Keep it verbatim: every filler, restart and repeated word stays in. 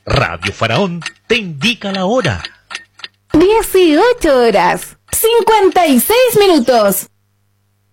Radio Faraón te indica la hora. dieciocho horas, cincuenta y seis minutos.